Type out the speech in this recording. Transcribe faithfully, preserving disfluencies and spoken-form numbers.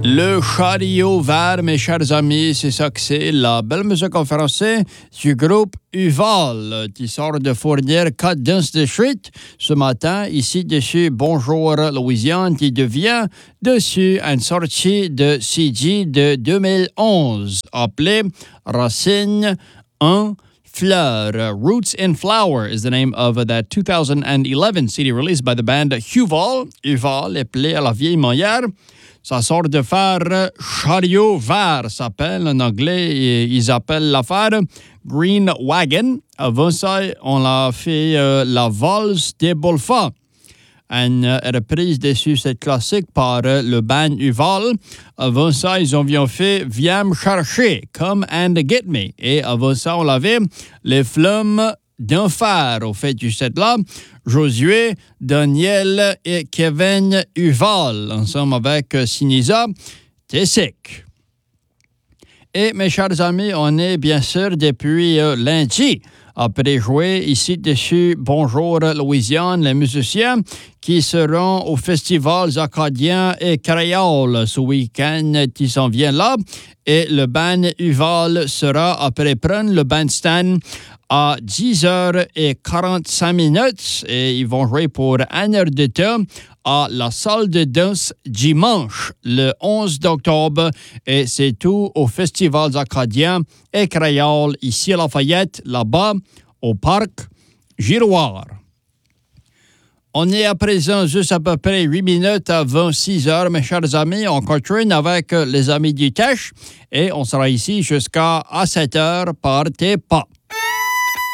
Le chariot vert, mes chers amis, c'est ça que c'est, la belle musique en français du groupe Uval qui sort de fournir Cut Dance the Street ce matin. Ici, dessus, Bonjour Louisiane qui devient dessus une sortie de C D de deux mille onze appelée Racine un Fleur. Roots in Flower is the name of that two thousand eleven C D released by the band Uval. Uval, appelé à la vieille manière. Ça sort de faire Chariot vert, s'appelle en anglais. Ils appellent l'affaire Green Wagon. Avant ça, on a fait euh, la valse des Bolfa. Une euh, reprise dessus, cette classique par euh, le band Uval. Avant ça, ils ont bien fait Viens me chercher, Come and Get Me. Et avant ça, on avait Les Flammes d'Enfer. Au fait du set-là, Josué, Daniel et Kevin Uval, ensemble avec euh, Sinisa Tessic. Et mes chers amis, on est bien sûr depuis euh, lundi. Après jouer ici dessus, Bonjour Louisiane, les musiciens qui seront aux festivals acadiens et créoles ce week-end qui s'en vient là. Et le band Uval sera après prendre le bandstand à dix heures quarante-cinq minutes et ils vont jouer pour une heure de temps à la salle de danse dimanche, le onze octobre. Et c'est tout aux festivals acadiens et créoles ici à Lafayette, là-bas, au parc Giroir. On est à présent juste à peu près huit minutes avant six heures, mes chers amis. On continue avec les amis du Teche et on sera ici jusqu'à sept heures par tes pas.